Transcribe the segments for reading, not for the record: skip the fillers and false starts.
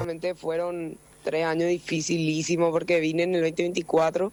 realmente fueron 3 años dificilísimos porque vine en el 2024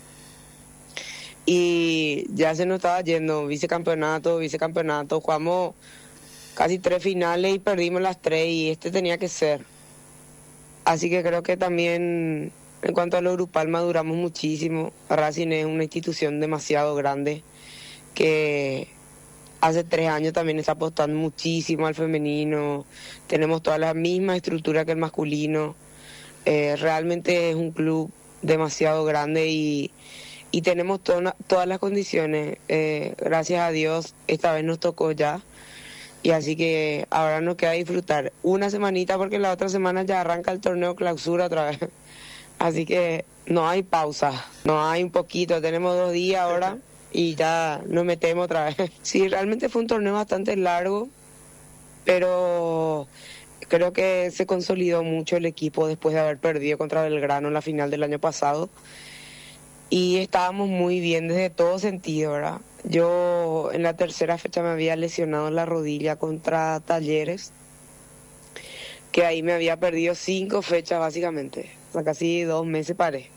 y ya se nos estaba yendo vicecampeonato, jugamos casi 3 finales y perdimos las 3 y este tenía que ser. Así que creo que también en cuanto a lo grupal maduramos muchísimo. Racing es una institución demasiado grande que hace 3 años también está apostando muchísimo al femenino. Tenemos toda la misma estructura que el masculino. Realmente es un club demasiado grande y tenemos todas las condiciones. Gracias a Dios, esta vez nos tocó ya. Y así que ahora nos queda disfrutar una semanita porque la otra semana ya arranca el torneo clausura otra vez. Así que no hay pausa, no hay un poquito, tenemos 2 días ahora y ya nos metemos otra vez. Sí, realmente fue un torneo bastante largo, pero creo que se consolidó mucho el equipo después de haber perdido contra Belgrano en la final del año pasado. Y estábamos muy bien desde todo sentido, ¿verdad? Yo en la tercera fecha me había lesionado la rodilla contra Talleres, que ahí me había perdido 5 fechas básicamente, o sea, casi 2 meses paré.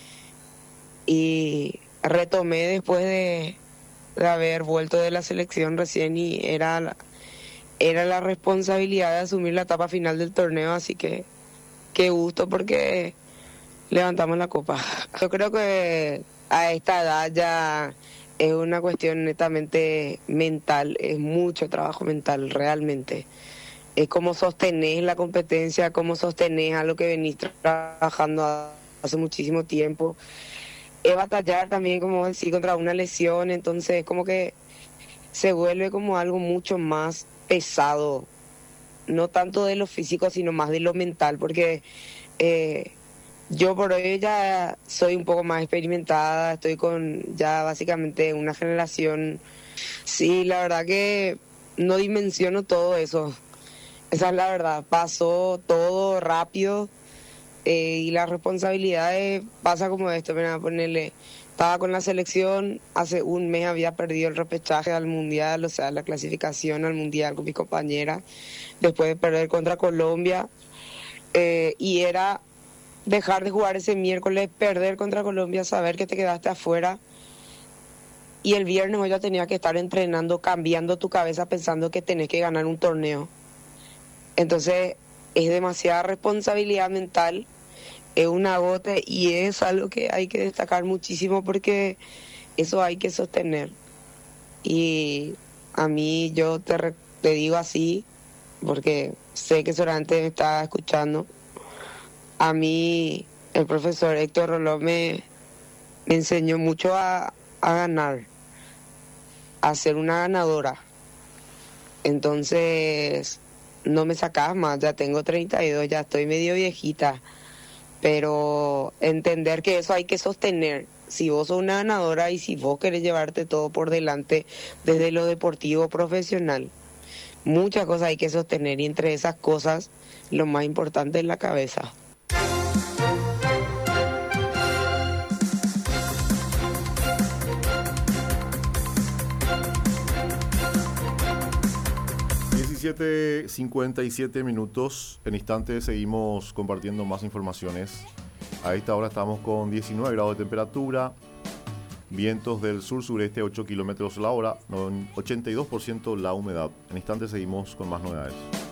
Y retomé después de haber vuelto de la selección recién y era la responsabilidad de asumir la etapa final del torneo, así que qué gusto porque levantamos la copa. Yo creo que a esta edad ya es una cuestión netamente mental, es mucho trabajo mental realmente. Es como sostener la competencia, como sostener a lo que venís trabajando hace muchísimo tiempo. Es batallar también, como decir, contra una lesión, entonces como que se vuelve como algo mucho más pesado, no tanto de lo físico, sino más de lo mental, porque yo por hoy ya soy un poco más experimentada, estoy con ya básicamente una generación. Sí, la verdad que no dimensiono todo eso. Esa es la verdad, pasó todo rápido y las responsabilidades pasa como esto, mira, ponerle, estaba con la selección, hace un mes había perdido el repechaje al mundial, o sea, la clasificación al mundial con mis compañeras, después de perder contra Colombia, y era dejar de jugar ese miércoles, perder contra Colombia, saber que te quedaste afuera. Y el viernes yo ya tenía que estar entrenando, cambiando tu cabeza pensando que tenés que ganar un torneo. Entonces es demasiada responsabilidad mental, es un agote y es algo que hay que destacar muchísimo porque eso hay que sostener. Y a mí yo te digo así porque sé que solamente me está escuchando. A mí el profesor Héctor Rolón me enseñó mucho a ganar, a ser una ganadora. Entonces no me sacas más, ya tengo 32, ya estoy medio viejita, pero entender que eso hay que sostener. Si vos sos una ganadora y si vos querés llevarte todo por delante desde lo deportivo profesional, muchas cosas hay que sostener y entre esas cosas lo más importante es la cabeza. ...17:57. En instantes seguimos compartiendo más informaciones. A esta hora estamos con 19 grados de temperatura, vientos del sur-sureste 8 kilómetros la hora, 82% la humedad. En instantes seguimos con más novedades.